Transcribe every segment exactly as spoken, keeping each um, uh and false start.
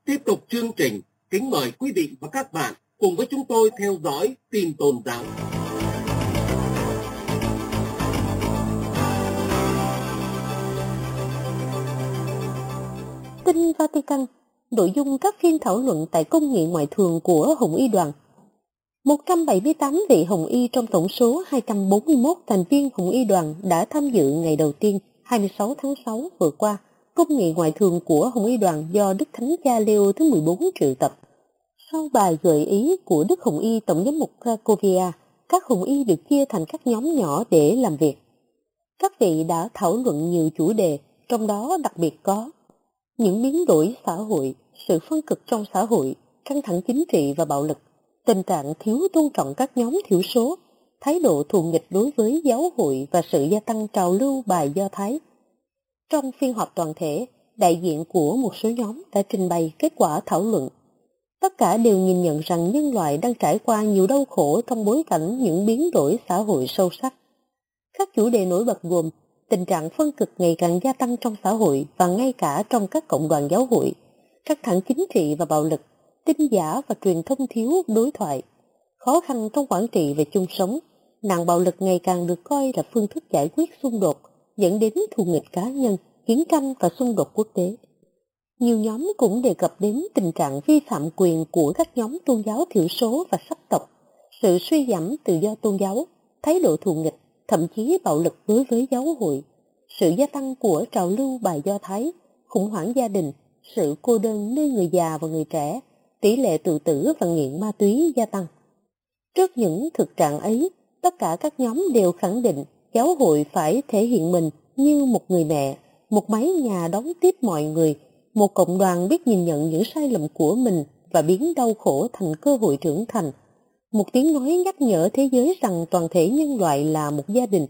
Tiếp tục chương trình, kính mời quý vị và các bạn cùng với chúng tôi theo dõi tin tôn giáo. Tin Vatican, nội dung các phiên thảo luận tại Công nghị Ngoại thường của Hồng Y đoàn. một trăm bảy mươi tám vị Hồng Y trong tổng số hai trăm bốn mươi mốt thành viên Hồng Y đoàn đã tham dự ngày đầu tiên hai mươi sáu tháng sáu vừa qua, Công nghị Ngoại thường của Hồng Y đoàn do Đức Thánh Cha Leo thứ mười bốn triệu tập. Sau bài gợi ý của Đức Hồng Y Tổng giám mục Cracovia, các Hồng Y được chia thành các nhóm nhỏ để làm việc. Các vị đã thảo luận nhiều chủ đề, trong đó đặc biệt có những biến đổi xã hội, sự phân cực trong xã hội, căng thẳng chính trị và bạo lực, tình trạng thiếu tôn trọng các nhóm thiểu số, thái độ thù nghịch đối với giáo hội và sự gia tăng trào lưu bài Do Thái. Trong phiên họp toàn thể, đại diện của một số nhóm đã trình bày kết quả thảo luận. Tất cả đều nhìn nhận rằng nhân loại đang trải qua nhiều đau khổ trong bối cảnh những biến đổi xã hội sâu sắc. Các chủ đề nổi bật gồm tình trạng phân cực ngày càng gia tăng trong xã hội và ngay cả trong các cộng đoàn giáo hội, căng thẳng chính trị và bạo lực, tin giả và truyền thông thiếu đối thoại, khó khăn trong quản trị và chung sống, nạn bạo lực ngày càng được coi là phương thức giải quyết xung đột, dẫn đến thù nghịch cá nhân, chiến tranh và xung đột quốc tế. Nhiều nhóm cũng đề cập đến tình trạng vi phạm quyền của các nhóm tôn giáo thiểu số và sắc tộc, sự suy giảm tự do tôn giáo, thái độ thù nghịch, thậm chí bạo lực đối với giáo hội, sự gia tăng của trào lưu bài Do Thái, khủng hoảng gia đình, sự cô đơn nơi người già và người trẻ, tỷ lệ tự tử và nghiện ma túy gia tăng. Trước những thực trạng ấy, tất cả các nhóm đều khẳng định giáo hội phải thể hiện mình như một người mẹ, một mái nhà đón tiếp mọi người, một cộng đoàn biết nhìn nhận những sai lầm của mình và biến đau khổ thành cơ hội trưởng thành, một tiếng nói nhắc nhở thế giới rằng toàn thể nhân loại là một gia đình.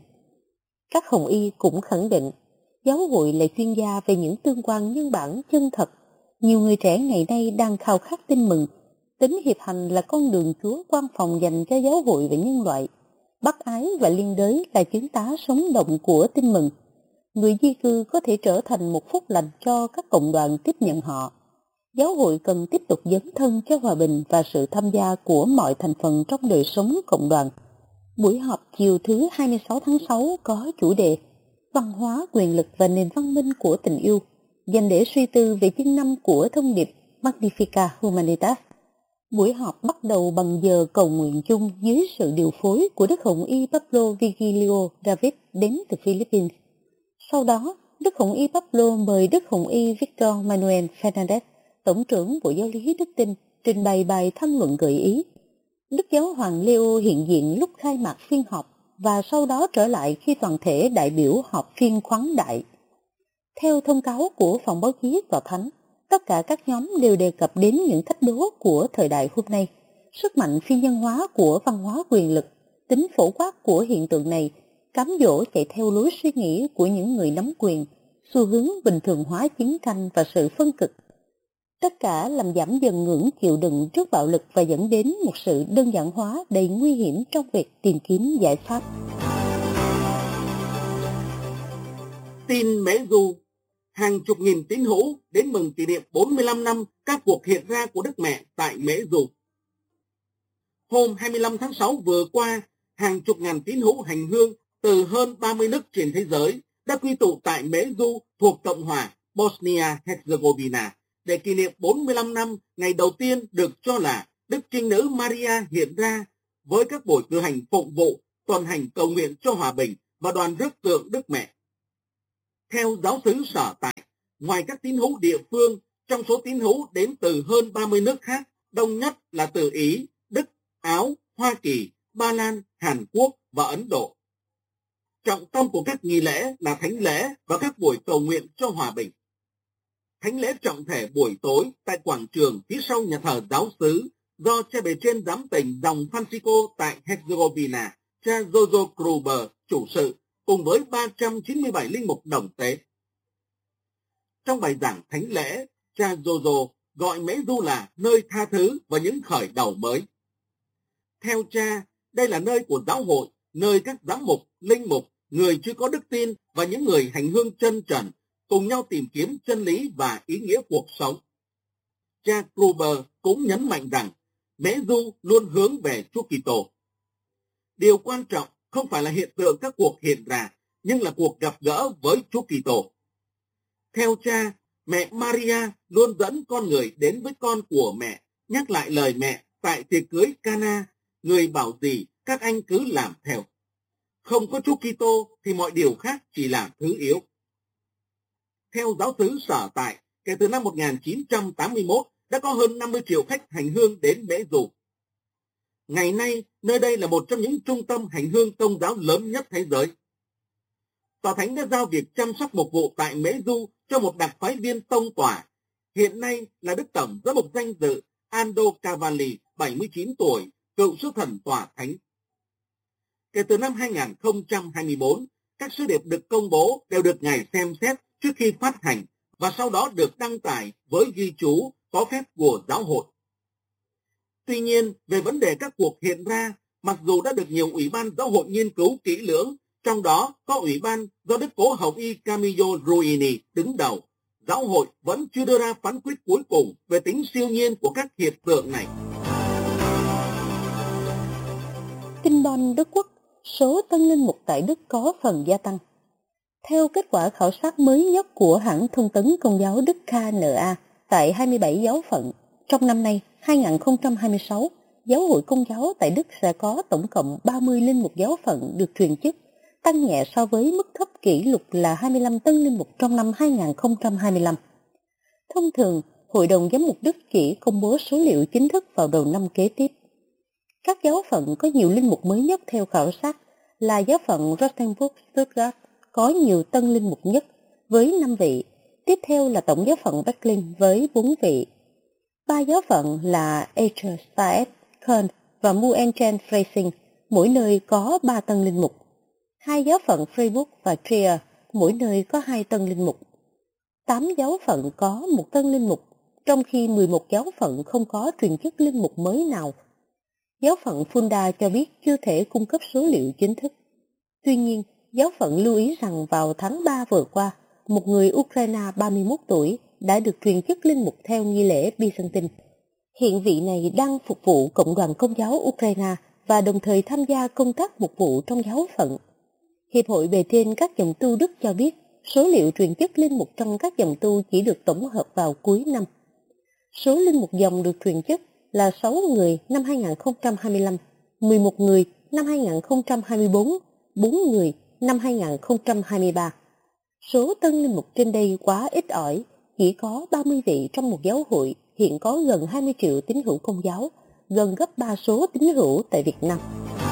Các Hồng Y cũng khẳng định giáo hội là chuyên gia về những tương quan nhân bản chân thật. Nhiều người trẻ ngày nay đang khao khát tin mừng. Tính hiệp hành là con đường Chúa quan phòng dành cho giáo hội và nhân loại. Bác ái và liên đới là chứng tá sống động của tin mừng. Người di cư có thể trở thành một phúc lành cho các cộng đoàn tiếp nhận họ. Giáo hội cần tiếp tục dấn thân cho hòa bình và sự tham gia của mọi thành phần trong đời sống cộng đoàn. Buổi họp chiều thứ hai mươi sáu tháng sáu có chủ đề Văn hóa, quyền lực và nền văn minh của tình yêu, dành để suy tư về chương năm của thông điệp Magnificat Humanitas. Buổi họp bắt đầu bằng giờ cầu nguyện chung dưới sự điều phối của Đức Hồng Y Pablo Vigilio David đến từ Philippines. Sau đó, Đức Hồng Y Pablo mời Đức Hồng Y Victor Manuel Fernandez, Tổng trưởng Bộ Giáo lý Đức Tin, trình bày bài tham luận gợi ý. Đức Giáo hoàng Leo hiện diện lúc khai mạc phiên họp và sau đó trở lại khi toàn thể đại biểu họp phiên khoáng đại. Theo thông cáo của phòng báo chí Tòa Thánh, tất cả các nhóm đều đề cập đến những thách đố của thời đại hôm nay, sức mạnh phi nhân hóa của văn hóa quyền lực, tính phổ quát của hiện tượng này, cám dỗ chạy theo lối suy nghĩ của những người nắm quyền, xu hướng bình thường hóa chiến tranh và sự phân cực. Tất cả làm giảm dần ngưỡng chịu đựng trước bạo lực và dẫn đến một sự đơn giản hóa đầy nguy hiểm trong việc tìm kiếm giải pháp. Tin Mễ Du, hàng chục nghìn tín hữu đến mừng kỷ niệm bốn mươi lăm năm các cuộc hiện ra của Đức Mẹ tại Mễ Du. Hôm hai mươi lăm tháng sáu vừa qua, hàng chục ngàn tín hữu hành hương từ hơn ba mươi nước trên thế giới đã quy tụ tại Mễ Du thuộc Cộng hòa Bosnia-Herzegovina để kỷ niệm bốn mươi lăm năm ngày đầu tiên được cho là Đức Trinh Nữ Maria hiện ra với các buổi cử hành phụng vụ, tuần hành cầu nguyện cho hòa bình và đoàn rước tượng Đức Mẹ. Theo giáo xứ sở tại, ngoài các tín hữu địa phương, trong số tín hữu đến từ hơn ba mươi nước khác, đông nhất là từ Ý, Đức, Áo, Hoa Kỳ, Ba Lan, Hàn Quốc và Ấn Độ. Trọng tâm của các nghi lễ là thánh lễ và các buổi cầu nguyện cho hòa bình. Thánh lễ trọng thể buổi tối tại quảng trường phía sau nhà thờ giáo xứ do cha bề trên giám tỉnh dòng Francisco tại Herzegovina, cha Jojo Gruber chủ sự, cùng với ba trăm chín mươi bảy linh mục đồng tế. Trong bài giảng thánh lễ, cha Jojo gọi Mễ Du là nơi tha thứ và những khởi đầu mới. Theo cha, đây là nơi của giáo hội, nơi các giám mục, linh mục, người chưa có đức tin và những người hành hương chân trần cùng nhau tìm kiếm chân lý và ý nghĩa cuộc sống. cha Gruber cũng nhấn mạnh rằng mễ du luôn hướng về Chúa Kitô. Điều quan trọng không phải là hiện tượng các cuộc hiện ra, nhưng là cuộc gặp gỡ với Chúa Kitô. Theo cha, mẹ Maria luôn dẫn con người đến với con của mẹ, nhắc lại lời mẹ tại tiệc cưới Cana, người bảo gì các anh cứ làm theo. Không có Chúa Kitô thì mọi điều khác chỉ là thứ yếu. Theo giáo xứ Sở Tại, kể từ năm một nghìn chín trăm tám mươi mốt đã có hơn năm mươi triệu khách hành hương đến Mễ Dù. Ngày nay, nơi đây là một trong những trung tâm hành hương tôn giáo lớn nhất thế giới. Tòa Thánh đã giao việc chăm sóc mục vụ tại Mễ Du cho một đặc phái viên tông tòa, hiện nay là Đức Tổng giám mục danh dự Aldo Cavalli, bảy mươi chín tuổi, cựu sứ thần tòa thánh. Kể từ năm hai nghìn không trăm hai mươi tư, các sứ điệp được công bố đều được Ngài xem xét trước khi phát hành và sau đó được đăng tải với ghi chú có phép của giáo hội. Tuy nhiên, về vấn đề các cuộc hiện ra, mặc dù đã được nhiều ủy ban giáo hội nghiên cứu kỹ lưỡng, trong đó có ủy ban do Đức Cố Hồng Y Camillo Ruini đứng đầu, giáo hội vẫn chưa đưa ra phán quyết cuối cùng về tính siêu nhiên của các hiện tượng này. Kinh Bonn, Đức Quốc, số tân linh mục tại Đức có phần gia tăng. Theo kết quả khảo sát mới nhất của hãng thông tấn Công giáo Đức ca en a tại hai mươi bảy giáo phận, trong năm nay hai nghìn không trăm hai mươi sáu, giáo hội Công giáo tại Đức sẽ có tổng cộng ba mươi linh mục giáo phận được truyền chức, tăng nhẹ so với mức thấp kỷ lục là hai mươi lăm tân linh mục trong năm hai nghìn không trăm hai mươi lăm. Thông thường, Hội đồng Giám mục Đức chỉ công bố số liệu chính thức vào đầu năm kế tiếp. Các giáo phận có nhiều linh mục mới nhất theo khảo sát là giáo phận Rothenburg Stuttgart có nhiều tân linh mục nhất với năm vị, tiếp theo là tổng giáo phận Berlin với bốn vị. Ba giáo phận là Eichstätt, Köln và Münchenfreising, mỗi nơi có ba tân linh mục. Hai giáo phận Freiburg và Trier, mỗi nơi có hai tân linh mục. Tám giáo phận có một tân linh mục, trong khi mười một giáo phận không có truyền chức linh mục mới nào. Giáo phận Fulda cho biết chưa thể cung cấp số liệu chính thức. Tuy nhiên, giáo phận lưu ý rằng vào tháng ba vừa qua, một người Ukraine ba mươi mốt tuổi đã được truyền chức linh mục theo nghi lễ Byzantine. Hiện vị này đang phục vụ Cộng đoàn Công giáo Ukraine và đồng thời tham gia công tác mục vụ trong giáo phận. Hiệp hội bề trên các dòng tu Đức cho biết số liệu truyền chức linh mục trong các dòng tu chỉ được tổng hợp vào cuối năm. Số linh mục dòng được truyền chức là sáu người năm hai nghìn không trăm hai mươi lăm, mười một người năm hai nghìn không trăm hai mươi tư, bốn người năm hai nghìn không trăm hai mươi ba. Số tân linh mục trên đây quá ít ỏi, chỉ có ba mươi vị trong một giáo hội, hiện có gần hai mươi triệu tín hữu Công giáo, gần gấp ba số tín hữu tại Việt Nam.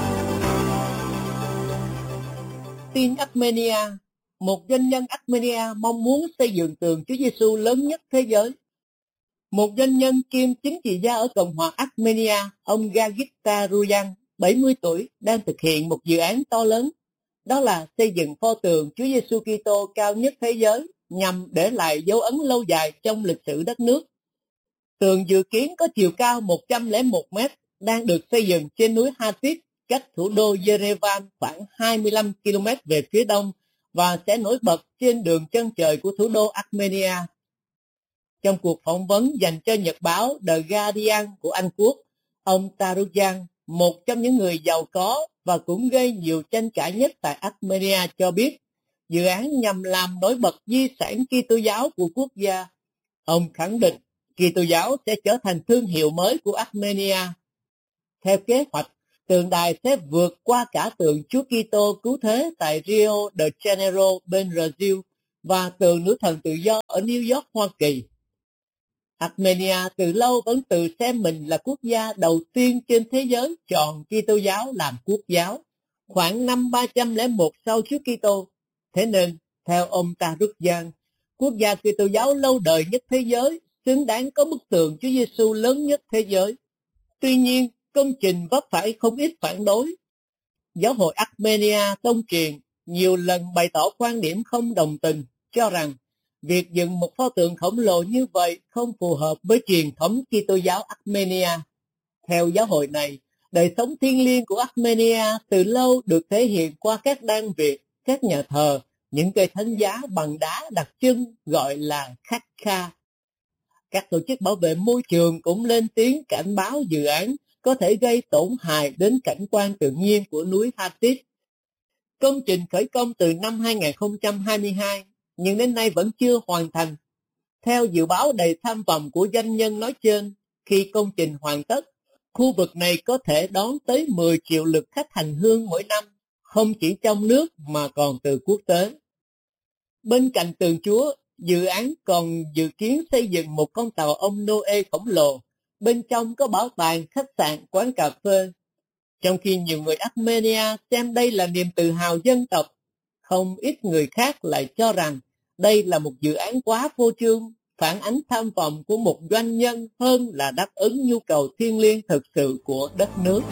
Tin Armenia, một doanh nhân Armenia mong muốn xây dựng tượng Chúa Giêsu lớn nhất thế giới. Một doanh nhân kiêm chính trị gia ở Cộng hòa Armenia, ông Gagit Taruyan, bảy mươi tuổi, đang thực hiện một dự án to lớn, đó là xây dựng pho tượng Chúa Giêsu Kitô cao nhất thế giới nhằm để lại dấu ấn lâu dài trong lịch sử đất nước. Tượng dự kiến có chiều cao một trăm lẻ một mét, đang được xây dựng trên núi Hatit, cách thủ đô Yerevan khoảng hai mươi lăm ki lô mét về phía đông và sẽ nổi bật trên đường chân trời của thủ đô Armenia. Trong cuộc phỏng vấn dành cho nhật báo The Guardian của Anh Quốc, ông Taruyan, một trong những người giàu có và cũng gây nhiều tranh cãi nhất tại Armenia, cho biết dự án nhằm làm nổi bật di sản Kitô giáo của quốc gia. Ông khẳng định Kitô giáo sẽ trở thành thương hiệu mới của Armenia. Theo kế hoạch, tượng đài sẽ vượt qua cả tượng Chúa Kitô cứu thế tại Rio de Janeiro bên Brazil và tượng nữ thần tự do ở New York, Hoa Kỳ. Armenia từ lâu vẫn tự xem mình là quốc gia đầu tiên trên thế giới chọn Kitô giáo làm quốc giáo, khoảng năm ba trăm lẻ một sau Chúa Kitô. Thế nên, theo ông Taruyan, quốc gia Kitô giáo lâu đời nhất thế giới xứng đáng có bức tượng Chúa Giêsu lớn nhất thế giới. Tuy nhiên, công trình vấp phải không ít phản đối. Giáo hội Armenia tông truyền nhiều lần bày tỏ quan điểm không đồng tình, cho rằng việc dựng một pho tượng khổng lồ như vậy không phù hợp với truyền thống Kitô giáo Armenia. Theo giáo hội này, đời sống thiêng liêng của Armenia từ lâu được thể hiện qua các đan Việt, các nhà thờ, những cây thánh giá bằng đá đặc trưng gọi là khắc kha. Các tổ chức bảo vệ môi trường cũng lên tiếng cảnh báo dự án có thể gây tổn hại đến cảnh quan tự nhiên của núi Hattit. Công trình khởi công từ năm hai nghìn không trăm hai mươi hai, nhưng đến nay vẫn chưa hoàn thành. Theo dự báo đầy tham vọng của doanh nhân nói trên, khi công trình hoàn tất, khu vực này có thể đón tới mười triệu lượt khách hành hương mỗi năm, không chỉ trong nước mà còn từ quốc tế. Bên cạnh tượng Chúa, dự án còn dự kiến xây dựng một con tàu ông Noe khổng lồ, bên trong có bảo tàng, khách sạn, quán cà phê. Trong khi nhiều người Armenia xem đây là niềm tự hào dân tộc, không ít người khác lại cho rằng đây là một dự án quá vô trương, phản ánh tham vọng của một doanh nhân hơn là đáp ứng nhu cầu thiêng liêng thực sự của đất nước.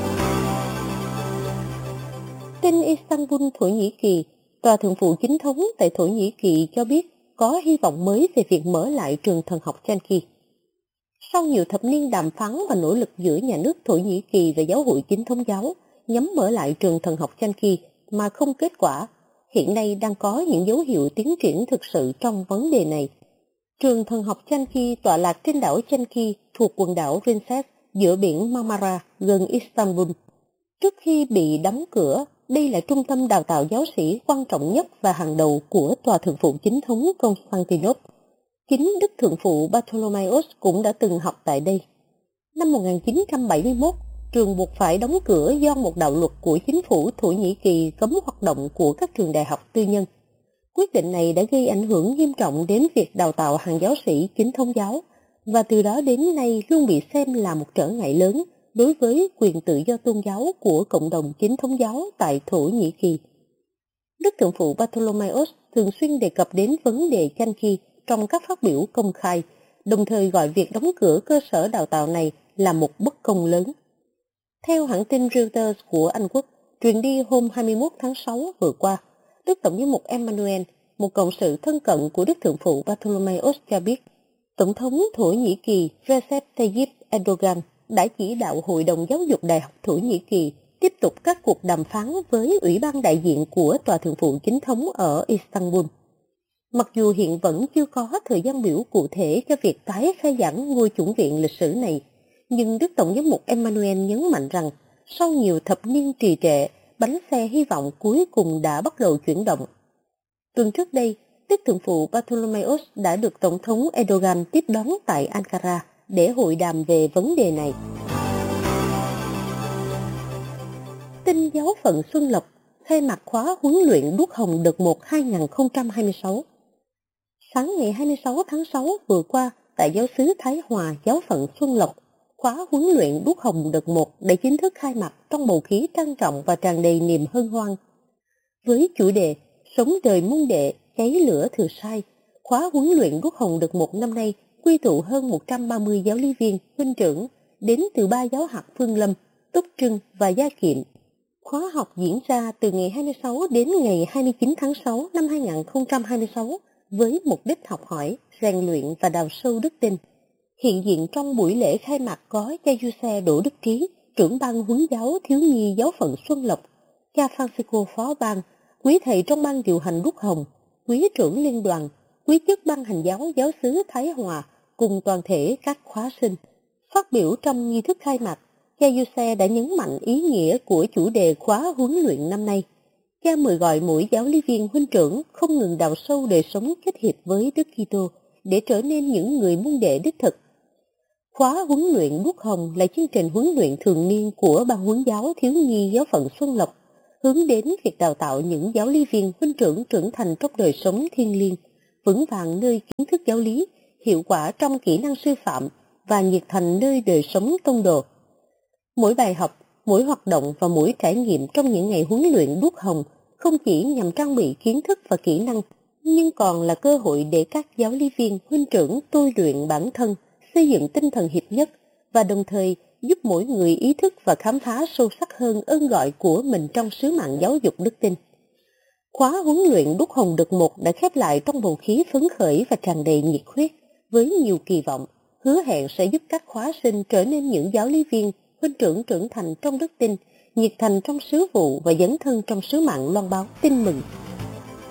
Tin Istanbul, Thổ Nhĩ Kỳ, Tòa Thượng phụ Chính thống tại Thổ Nhĩ Kỳ cho biết có hy vọng mới về việc mở lại trường thần học Chanki. Sau nhiều thập niên đàm phán và nỗ lực giữa nhà nước Thổ Nhĩ Kỳ và Giáo hội Chính thống giáo nhằm mở lại trường thần học Chanki mà không kết quả, hiện nay đang có những dấu hiệu tiến triển thực sự trong vấn đề này. Trường thần học Chanki tọa lạc trên đảo Chanki thuộc quần đảo Princess giữa biển Marmara gần Istanbul. Trước khi bị đóng cửa, đây là trung tâm đào tạo giáo sĩ quan trọng nhất và hàng đầu của Tòa Thượng phụ Chính thống Constantinople. Chính Đức Thượng phụ Bartholomeus cũng đã từng học tại đây. Năm một nghìn chín trăm bảy mươi mốt, trường buộc phải đóng cửa do một đạo luật của chính phủ Thổ Nhĩ Kỳ cấm hoạt động của các trường đại học tư nhân. Quyết định này đã gây ảnh hưởng nghiêm trọng đến việc đào tạo hàng giáo sĩ chính thống giáo, và từ đó đến nay luôn bị xem là một trở ngại lớn đối với quyền tự do tôn giáo của cộng đồng chính thống giáo tại Thổ Nhĩ Kỳ. Đức Thượng phụ Bartholomeus thường xuyên đề cập đến vấn đề Chanki trong các phát biểu công khai, đồng thời gọi việc đóng cửa cơ sở đào tạo này là một bất công lớn. Theo hãng tin Reuters của Anh Quốc, truyền đi hôm hai mươi mốt tháng sáu vừa qua, Đức Tổng giám mục Emmanuel, một cộng sự thân cận của Đức Thượng phụ Bartholomeus cho biết, Tổng thống Thổ Nhĩ Kỳ Recep Tayyip Erdogan đã chỉ đạo Hội đồng Giáo dục Đại học Thổ Nhĩ Kỳ tiếp tục các cuộc đàm phán với Ủy ban đại diện của Tòa Thượng phụ Chính thống ở Istanbul. Mặc dù hiện vẫn chưa có thời gian biểu cụ thể cho việc tái khai giảng ngôi chủng viện lịch sử này, nhưng Đức Tổng giám mục Emmanuel nhấn mạnh rằng sau nhiều thập niên trì trệ, bánh xe hy vọng cuối cùng đã bắt đầu chuyển động. Tuần trước đây, Đức Thượng phụ Bartholomeus đã được Tổng thống Erdogan tiếp đón tại Ankara để hội đàm về vấn đề này. Tin giáo phận Xuân Lộc khai mạc khóa huấn luyện đuốc hồng đợt một hai nghìn không trăm hai mươi sáu. Sáng ngày hai mươi sáu tháng sáu vừa qua, tại giáo xứ Thái Hòa, giáo phận Xuân Lộc, khóa huấn luyện đuốc hồng đợt một đã chính thức khai mạc trong bầu khí trang trọng và tràn đầy niềm hân hoan. Với chủ đề Sống đời môn đệ, cháy lửa thừa sai, khóa huấn luyện đuốc hồng đợt một năm nay quy tụ hơn một trăm ba mươi giáo lý viên, huynh trưởng đến từ ba giáo hạt Phương Lâm, Túc Trưng và Gia Kiệm. Khóa học diễn ra từ ngày hai mươi sáu đến ngày hai mươi chín tháng sáu năm hai nghìn không trăm hai mươi sáu với mục đích học hỏi, rèn luyện và đào sâu đức tin. Hiện diện trong buổi lễ khai mạc có cha Giuse Đỗ Đức Trí, trưởng ban huấn giáo thiếu nhi giáo phận Xuân Lộc, cha Francisco phó ban, quý thầy trong ban điều hành đuốc hồng, quý trưởng liên đoàn, quý chức ban hành giáo giáo xứ Thái Hòa cùng toàn thể các khóa sinh. Phát biểu trong nghi thức khai mạc, cha Giuse đã nhấn mạnh ý nghĩa của chủ đề khóa huấn luyện năm nay. Cha mời gọi mỗi giáo lý viên huynh trưởng không ngừng đào sâu đời sống kết hiệp với Đức Kitô để trở nên những người môn đệ đích thực. Khóa huấn luyện đuốc hồng là chương trình huấn luyện thường niên của ban huấn giáo thiếu nhi giáo phận Xuân Lộc, hướng đến việc đào tạo những giáo lý viên huynh trưởng trưởng thành trong đời sống thiêng liêng, vững vàng nơi kiến thức giáo lý, hiệu quả trong kỹ năng sư phạm và nhiệt thành nơi đời sống tông đồ. Mỗi bài học, mỗi hoạt động và mỗi trải nghiệm trong những ngày huấn luyện đuốc hồng không chỉ nhằm trang bị kiến thức và kỹ năng, nhưng còn là cơ hội để các giáo lý viên huynh trưởng tôi luyện bản thân, xây dựng tinh thần hiệp nhất và đồng thời giúp mỗi người ý thức và khám phá sâu sắc hơn ơn gọi của mình trong sứ mạng giáo dục đức tin. Khóa huấn luyện đuốc hồng đợt một đã khép lại trong bầu khí phấn khởi và tràn đầy nhiệt huyết, với nhiều kỳ vọng, hứa hẹn sẽ giúp các khóa sinh trở nên những giáo lý viên huynh trưởng trưởng thành trong đức tin, nhiệt thành trong sứ vụ và dấn thân trong sứ mạng loan báo tin mừng.